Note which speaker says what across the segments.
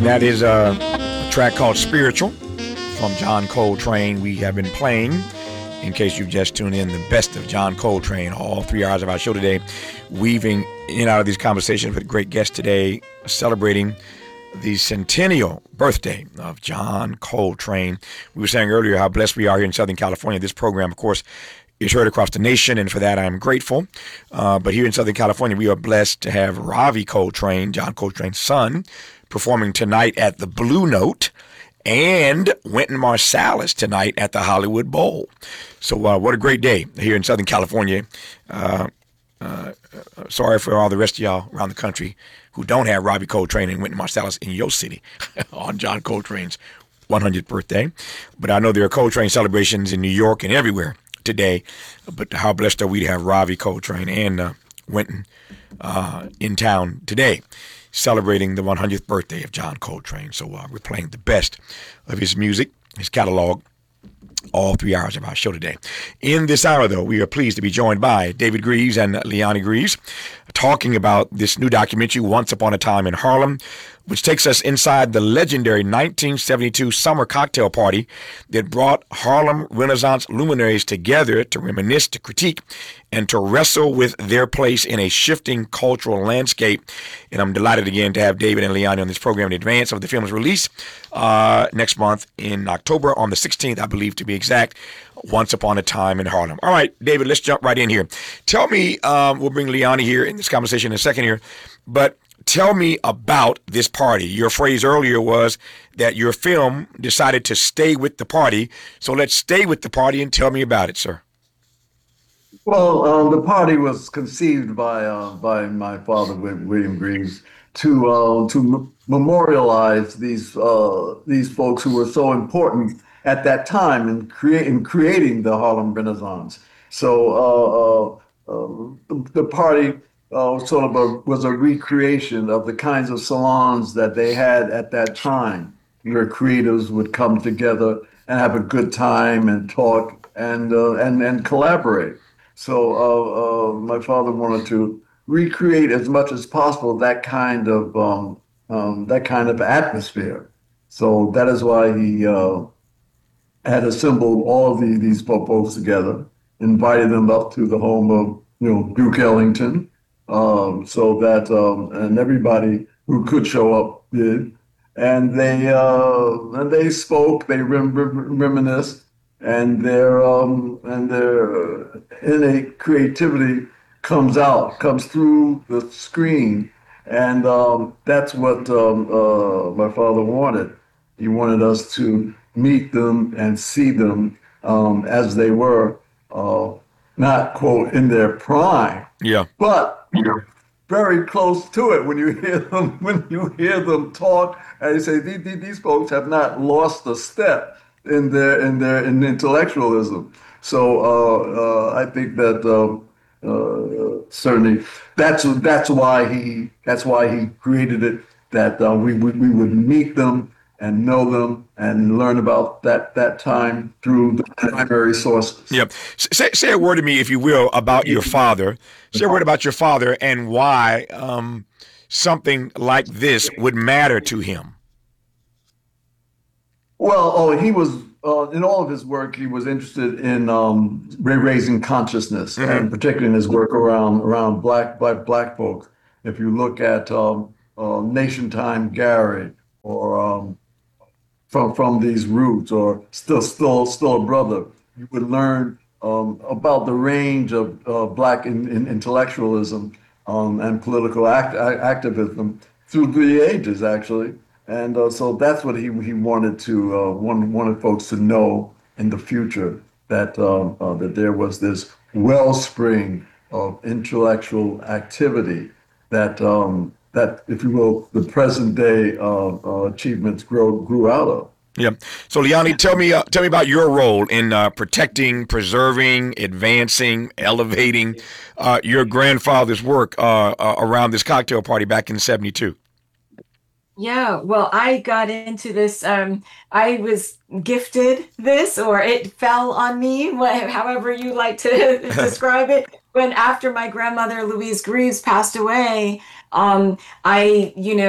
Speaker 1: that is a track called Spiritual from John Coltrane. We have been playing, in case you've just tuned in, the best of John Coltrane, all 3 hours of our show today, weaving in and out of these conversations with great guests today, celebrating the centennial birthday of John Coltrane. We were saying earlier how blessed we are here in Southern California. This program, of course, is heard across the nation, and for that I am grateful. But here in Southern California, we are blessed to have Ravi Coltrane, John Coltrane's son, performing tonight at the Blue Note, and Wynton Marsalis tonight at the Hollywood Bowl. So what a great day here in Southern California. Sorry for all the rest of y'all around the country who don't have Ravi Coltrane and Wynton Marsalis in your city on John Coltrane's 100th birthday. But I know there are Coltrane celebrations in New York and everywhere today. But how blessed are we to have Ravi Coltrane and Wynton in town today, celebrating the 100th birthday of John Coltrane. So we're playing the best of his music, his catalog, all 3 hours of our show today. In this hour, though, we are pleased to be joined by David Greaves and Leonie Greaves, talking about this new documentary, Once Upon a Time in Harlem, which takes us inside the legendary 1972 summer cocktail party that brought Harlem Renaissance luminaries together to reminisce, to critique, and to wrestle with their place in a shifting cultural landscape. And I'm delighted again to have David and Leonie on this program in advance of the film's release next month in October, on the 16th, I believe, to be exact, Once Upon a Time in Harlem. All right, David, let's jump right in here. Tell me, we'll bring Leonie here in this conversation in a second here, but tell me about this party. Your phrase earlier was that your film decided to stay with the party. So let's stay with the party and tell me about it, sir.
Speaker 2: Well, the party was conceived by my father, William Greaves, to memorialize these folks who were so important at that time in creating the Harlem Renaissance. So the party sort of was a recreation of the kinds of salons that they had at that time, where creatives would come together and have a good time and talk and collaborate. So my father wanted to recreate as much as possible that kind of atmosphere. So that is why he had assembled all of these folks together, invited them up to the home of Duke Ellington. So that and everybody who could show up did, and they spoke, they reminisced, and their innate creativity comes through the screen, and that's what my father wanted. He wanted us to meet them and see them as they were, not quote in their prime, but very close to it when you hear them talk, and you say these folks have not lost a step in their intellectualism. So I think that certainly that's why he created it, that we would meet them and know them and learn about that time through the primary sources.
Speaker 1: Yep. Say a word to me, if you will, about your father. Say a word about your father and why something like this would matter to him.
Speaker 2: Well, he was in all of his work, he was interested in raising consciousness, and particularly in his work around black folk. If you look at Nation Time Gary, or from these roots, or still a brother, you would learn about the range of black intellectualism and political activism through the ages, actually. And so that's what he wanted folks to know in the future, that that there was this wellspring of intellectual activity that if you will, the present day achievements grew out of.
Speaker 1: Yeah. So Leonie, tell me about your role in protecting, preserving, advancing, elevating your grandfather's work around this cocktail party back in '72.
Speaker 3: Yeah, well, I got into this. I was gifted this, or it fell on me, however you like to describe it. When after my grandmother Louise Greaves passed away, I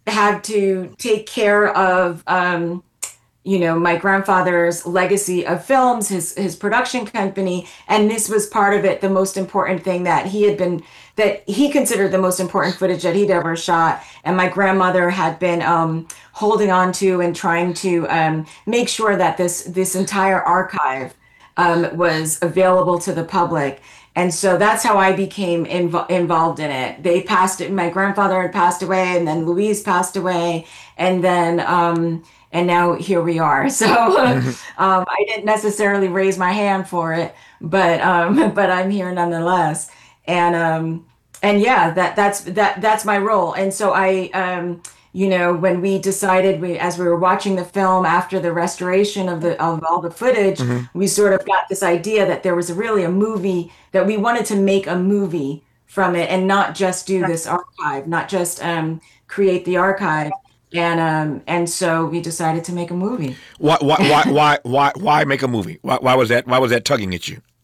Speaker 3: had to take care of my grandfather's legacy of films, his production company, and this was part of it, the most important thing that he considered the most important footage that he'd ever shot, and my grandmother had been holding on to and trying to make sure that this entire archive was available to the public. And so that's how I became involved in it. They passed it. My grandfather had passed away, and then Louise passed away, and then and now here we are. So I didn't necessarily raise my hand for it, but I'm here nonetheless. And yeah, that's my role. And so when we decided, as we were watching the film after the restoration of all the footage, we sort of got this idea that there was really a movie, that we wanted to make a movie from it and not just do this archive, not just create the archive. And so we decided to make a movie.
Speaker 1: Why make a movie? Why was that tugging at you?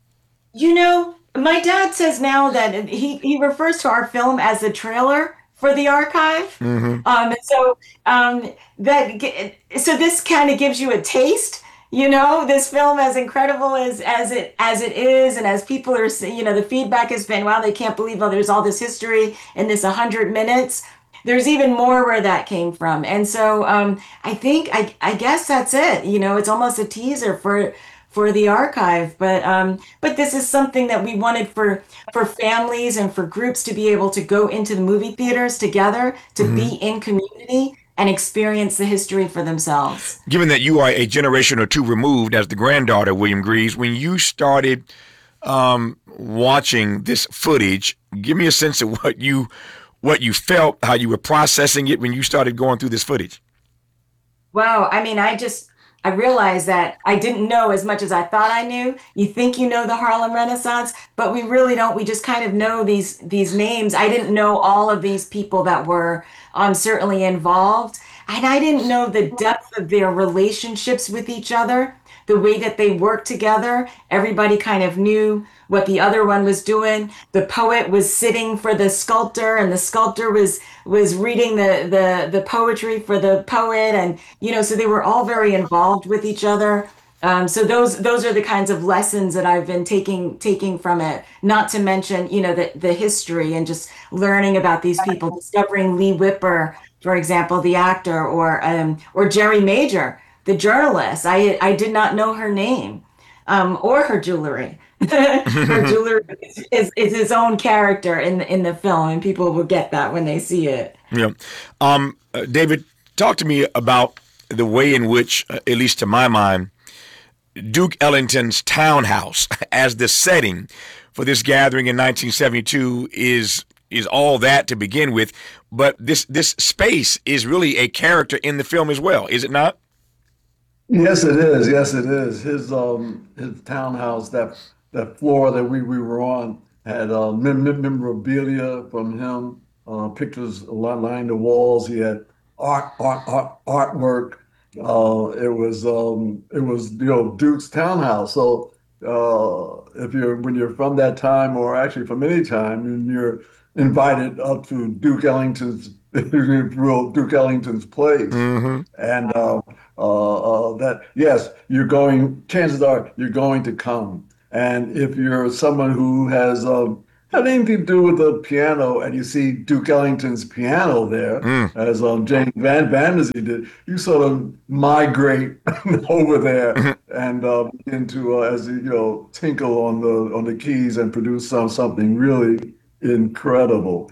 Speaker 3: My dad says now that he refers to our film as the trailer for the archive. So so this kind of gives you a taste. This film, as incredible as it is, and as people are, the feedback has been, wow, they can't believe, there's all this history in this 100 minutes. There's even more where that came from. And so I guess that's it. It's almost a teaser for the archive. But this is something that we wanted for families and for groups to be able to go into the movie theaters together, to be in community and experience the history for themselves.
Speaker 1: Given that you are a generation or two removed as the granddaughter of William Greaves, when you started watching this footage, give me a sense of what you felt, how you were processing it when you started going through this footage.
Speaker 3: Wow. I mean, I realized that I didn't know as much as I thought I knew. You think you know the Harlem Renaissance, but we really don't. We just kind of know these names. I didn't know all of these people that were certainly involved. And I didn't know the depth of their relationships with each other, the way that they worked together. Everybody kind of knew what the other one was doing. The poet was sitting for the sculptor, and the sculptor was reading the poetry for the poet, and so they were all very involved with each other. So those are the kinds of lessons that I've been taking from it. Not to mention, the history and just learning about these people, discovering Lee Whipper, for example, the actor, or Jerry Major, the journalist. I did not know her name, or her jewelry. Her jewelry is his own character in the film, and people will get that when they see it.
Speaker 1: Yeah. David, talk to me about the way in which, at least to my mind, Duke Ellington's townhouse as the setting for this gathering in 1972 is all that to begin with, but this space is really a character in the film as well, is it not?
Speaker 2: Yes, it is. Yes, it is. His townhouse, that floor that we were on, had memorabilia from him, pictures lining the walls. He had artwork. It was Duke's townhouse. So when you're from that time, or actually from any time, and you're invited up to Duke Ellington's Duke Ellington's place, and that yes, you're going. Chances are you're going to come. And if you're someone who has had anything to do with the piano, and you see Duke Ellington's piano there, as James Van Vandersea did, you sort of migrate over there and begin to, as tinkle on the keys and produce something really incredible.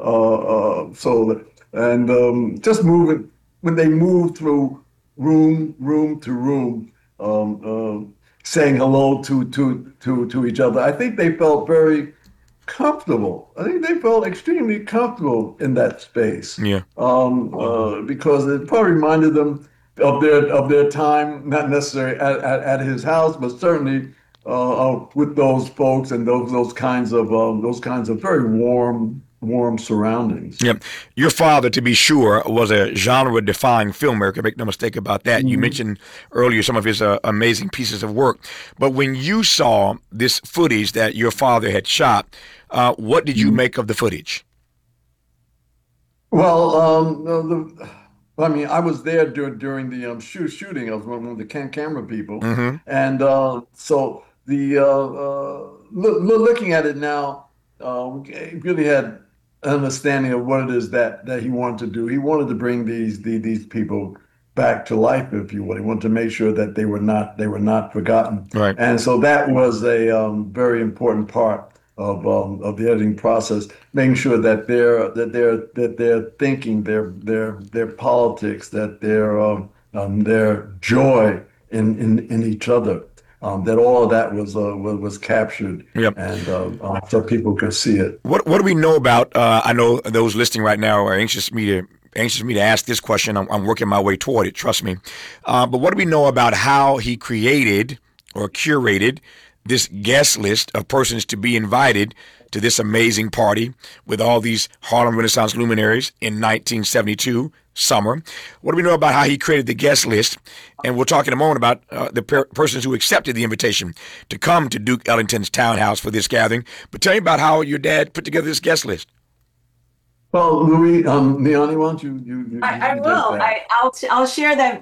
Speaker 2: Just moving when they move through room to room. Saying hello to each other. I think they felt very comfortable. I think they felt extremely comfortable in that space.
Speaker 1: Yeah.
Speaker 2: Because it probably reminded them of their time, not necessarily at his house, but certainly with those folks and those kinds of very warm surroundings.
Speaker 1: Yep. Your father, to be sure, was a genre-defying filmmaker. Make no mistake about that. You mentioned earlier some of his amazing pieces of work. But when you saw this footage that your father had shot, what did you make of the footage?
Speaker 2: Well, I mean, I was there during the shooting. I was one of the camera people,
Speaker 1: Hmm.
Speaker 2: and so the looking at it now, we really had an understanding of what it is that he wanted to do. He wanted to bring these people back to life, if you will. He wanted to make sure that they were not forgotten,
Speaker 1: Right.
Speaker 2: and so that was a very important part of the editing process, making sure that their thinking, their politics, that their joy in each other, that all of that was captured,
Speaker 1: Yep.
Speaker 2: and so people could see it.
Speaker 1: What do we know about? I know those listening right now are anxious me to ask this question. I'm working my way toward it. Trust me. But what do we know about how he created or curated this guest list of persons to be invited to this amazing party with all these Harlem Renaissance luminaries in 1972 summer? What do we know about how he created the guest list? And we'll talk in a moment about the persons who accepted the invitation to come to Duke Ellington's townhouse for this gathering. But tell me about how your dad put together this guest list.
Speaker 2: Well, Louis, Leonie, why don't
Speaker 3: I
Speaker 2: you take
Speaker 3: will.
Speaker 2: that?
Speaker 3: I'll share that.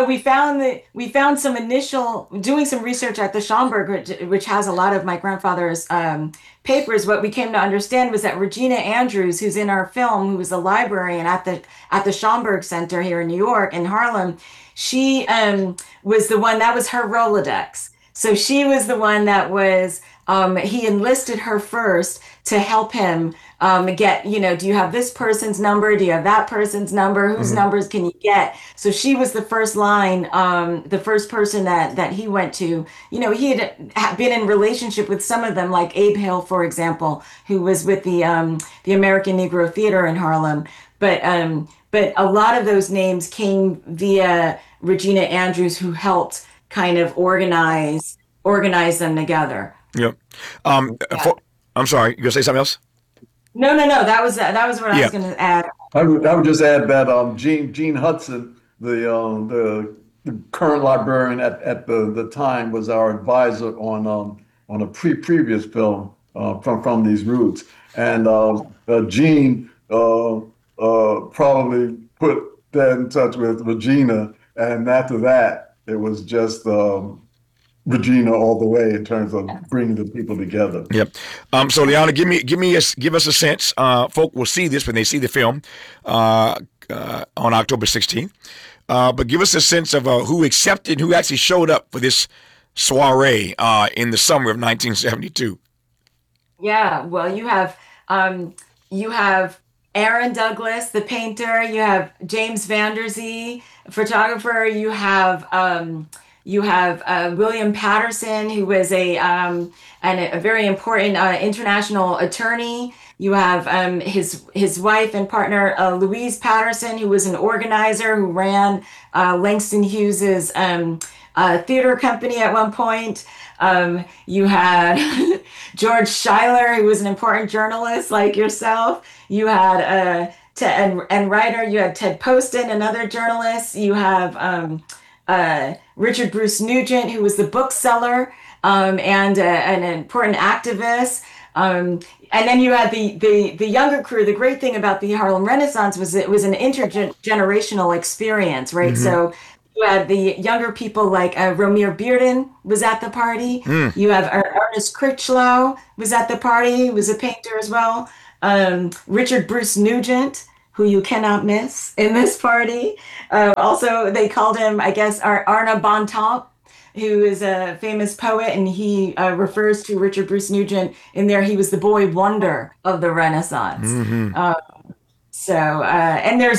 Speaker 3: We found some initial doing some research at the Schomburg, which has a lot of my grandfather's papers. What we came to understand was that Regina Andrews, who's in our film, who was a librarian at the Schomburg Center here in New York in Harlem, she was the one that was her Rolodex. So she was the one that was he enlisted her first to help him get, do you have this person's number? Do you have that person's number? Whose
Speaker 2: Mhm.
Speaker 3: numbers can you get? So she was the first line, the first person that he went to. He had been in relationship with some of them, like Abe Hill, for example, who was with the American Negro Theater in Harlem. But a lot of those names came via Regina Andrews, who helped kind of organize them together.
Speaker 1: Yep. Um,
Speaker 3: Yeah.
Speaker 1: for, I'm sorry. You gonna say something else?
Speaker 3: No. That was what I
Speaker 1: Yeah.
Speaker 3: was going to add.
Speaker 2: I would just add that Gene Hudson, the current librarian at the time, was our advisor on a previous film from these roots, and Gene probably put that in touch with Regina, and after that, it was just Regina all the way in terms of bringing the people together.
Speaker 1: Yep. So Liana, give us a sense. Folk will see this when they see the film uh, on October 16th. But give us a sense of who accepted, who actually showed up for this soiree in the summer of 1972.
Speaker 3: Yeah, well, you have Aaron Douglas, the painter. You have James Vanderzee, photographer. You have William Patterson, who was a very important international attorney. You have his wife and partner Louise Patterson, who was an organizer who ran Langston Hughes's theater company at one point. You had George Schuyler, who was an important journalist like yourself. You had and writer. You had Ted Poston, another journalist. You have Richard Bruce Nugent, who was the bookseller and an important activist. And then you had the younger crew. The great thing about the Harlem Renaissance was it was an intergenerational experience, right?
Speaker 1: Mm-hmm.
Speaker 3: So you had the younger people like Romeo Bearden was at the party.
Speaker 1: Mm.
Speaker 3: You have Ernest Critchlow was at the party. He was a painter as well. Richard Bruce Nugent, who you cannot miss in this party. Also, they called him, I guess, Arna Bontemps, who is a famous poet, and he refers to Richard Bruce Nugent in there. He was the boy wonder of the Renaissance.
Speaker 1: Hmm.
Speaker 3: So, and there's